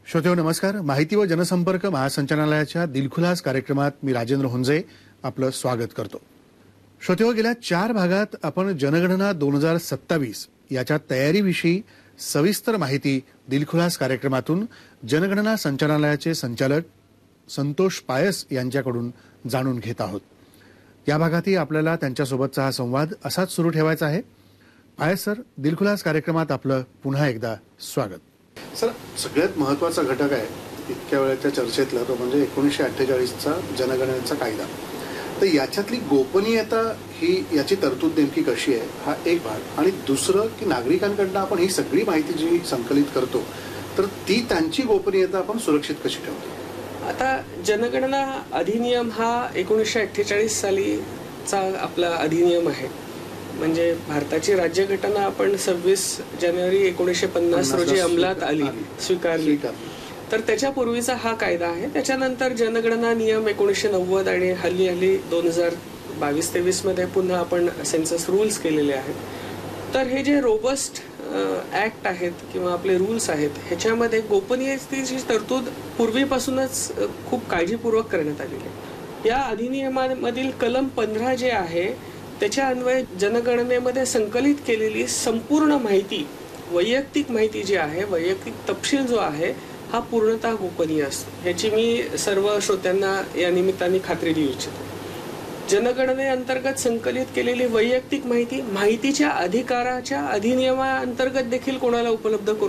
श्रोतेहो नमस्कार. माहिती व जनसंपर्क महासंचालनालयाच्या दिलखुलास कार्यक्रमात मी राजेंद्र हुंजे आपलं स्वागत करतो. श्रोतेहो, गेल्या 4 भागात आपण जनगणना 2027 याच्या तयारीविषयी सविस्तर माहिती दिलखुलास कार्यक्रमातून जनगणना संचालनालयाचे संचालक संतोष पायस यांच्याकडून जाणून घेत आहोत. या भागातही आपल्याला त्यांच्यासोबतचा हा संवाद असाच सुरू ठेवायचा आहे. पायस सर, दिलखुलास कार्यक्रमात आपलं पुन्हा एकदा स्वागत. सर, सगळ्यात महत्त्वाचा घटक आहे इतक्या वेळेच्या चर्चेतला तो म्हणजे 1948चा जनगणनेचा कायदा. तर याच्यातली गोपनीयता ही याची तरतूद नेमकी कशी आहे हा एक भाग, आणि दुसरं की नागरिकांकडनं आपण ही सगळी माहिती जी संकलित करतो तर ती त्यांची गोपनीयता आपण सुरक्षित कशी ठेवतो. आता जनगणना अधिनियम हा 1948 सालीचा आपला अधिनियम आहे. म्हणजे भारताची राज्यघटना आपण 26 जानेवारी 1950 रोजी अंमलात आली, स्वीकारली. तर त्याच्यापूर्वीचा हा कायदा आहे. त्याच्यानंतर जनगणना नियम 1990 आणि हल्ली 2022-23 मध्ये पुन्हा आपण सेन्सस रूल्स केलेले आहेत. तर हे जे रोबस्ट ऍक्ट आहेत किंवा आपले रूल्स आहेत ह्याच्यामध्ये गोपनीयतेची तरतूद पूर्वीपासूनच खूप काळजीपूर्वक करण्यात आलेली आहे. या अधिनियमामधील कलम 15 जे आहे त्याच्या अन्वये जनगणनेमध्ये संकलित केलेली संपूर्ण माहिती, वैयक्तिक माहिती जी आहे, वैयक्तिक तपशील जो आहे हा पूर्णतः गोपनीय असतो. ह्याची मी सर्व श्रोत्यांना या निमित्ताने खात्री देऊ इच्छितो. जनगणनेअंतर्गत संकलित केलेली वैयक्तिक माहितीच्या अधिकाराच्या अधिनियमाअंतर्गत देखील कोणाला उपलब्ध करू